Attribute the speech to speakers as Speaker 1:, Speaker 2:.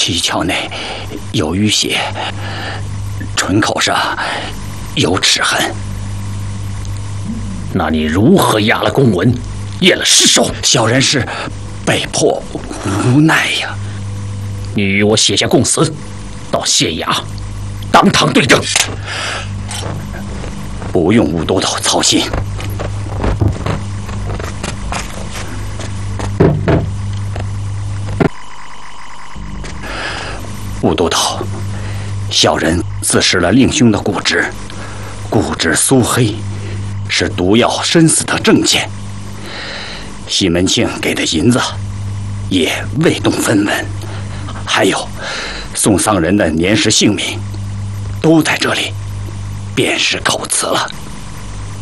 Speaker 1: 七窍内有淤血，唇口上有齿痕。
Speaker 2: 那你如何压了公文，验了尸首？
Speaker 1: 小人是被迫无奈呀。
Speaker 2: 你与我写下供词，到县衙当堂对证。
Speaker 1: 不用吴都头操心。吴都头，小人自食了令兄的骨汁，骨质酥黑，是毒药身死的证件。西门庆给的银子也未动分文，还有送丧人的年时姓名都在这里，便是口词了。